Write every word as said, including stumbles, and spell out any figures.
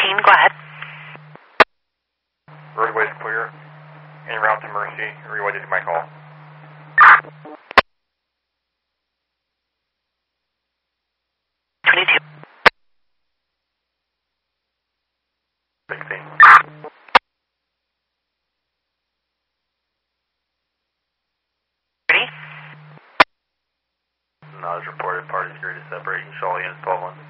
fifteen, go ahead. Roadway's clear. En route to Mercy. Rewind to my call. twenty-two. sixteen. thirty. Not as reported. Parties agreed to separate. Shaw units twelve one.